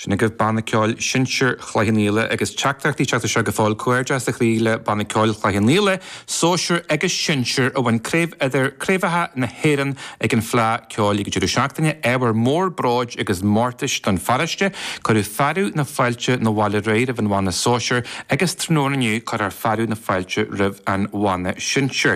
Sinna go banna ceáil sinseir chláithníile agus teachtartaí teachtar se go fáil cuairde sa chríle banna ceáil chláithníile, sóisiir agus sinseir a bhain créimhethe na héireann ag an phlá ceáil go dtúr seachtaine ébar mór bráid agus mórtais don faraiste, chuir fearú na fáilte na bháile réir a bhain bhána sóisiir agus trónaniu chuir ar fearú na fáilte rih an bhána sinseir.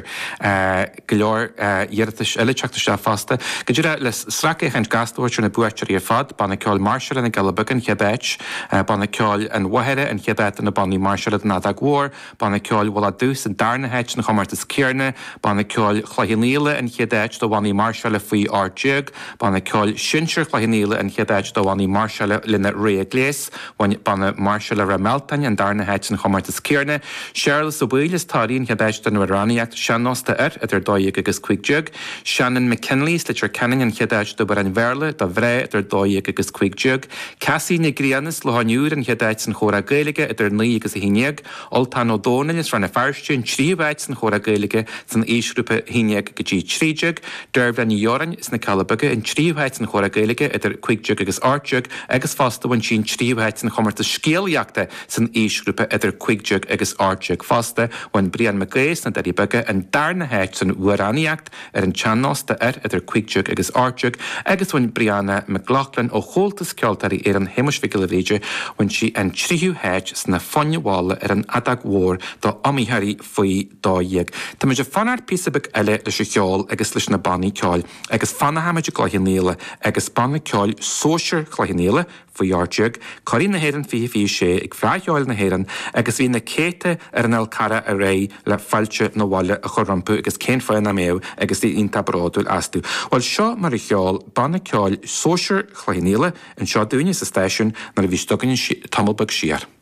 Go leor dheartas eile teachtar se fasta, go dtúr le sracha an gasúirte na buaisteir ar fad, banna ceáil Marshall na Galabag an Chebet, banna ceáil an Wahere an Chebet an banna Marshall an Adag War, banna ceáil wala dús an Darnaheit na Chomartas Cairne, banna ceáil chláithníile an Chebet do banna Marshall a faoi Ardjug, banna ceáil sinseir chláithníile an Chebet do banna Marshall lina Rea Glés, banna Marshall a Rameltain an Darnaheit na Chomartas Cairne, Cheryl sa bhuilas táí an Chebet den Waraniacht Shannosta idir dóig agus cuigjug, Shannon McKinley litir Canning an Chebet do bar an Verle do bhré idir dóig agus cuigjug, Cassie na Grianas le hanúr an Chebet san chóra Gaelige idir ní agus a híneag, Oltan O'Donnell is ranna farste an tríomhhaid san chóra Gaelige san éisgrúpa híneag go dtí tríjug, Dervla ní Joran is na Calabaga an tríomhhaid san chóra Gaelige idir cuigjug agus Ardjug, agus fasta bhain sin tríomhhaid san chomarta scéalíochta san éisgrúpa idir cuigjug agus Ardjug fasta, bhain Brian McGrace na Daribaga an Darnaheit san Waraniacht an Channosta idir cuigjug agus Ardjug, agus bhain Brianna McLaughlin ó Chóltas ceoltarí ar an Heimosfigil a réide bhain si an tríú heid sna fannehála ar an Adag War do amíthirí faoi dóig. Tá muidir fanart písabag eile leis cheáil agus leis na bannaí ceáil, agus fannahamide chláithníile agus banna ceáil sóisiir chláithníile faoi Ardjug, choirí na héireann fi sé ag bhreatheáil na héireann agus bhí na céite ar an Alcara a ré le failte na bhaile a chorrampu agus cén fáin na méh agus í inta bráúil asú. Bhil seo mar a cheáil banna ceáil sóisiir chláithníile an seo dúine sa stéisiún nar a bhí stogann tamilbag siar.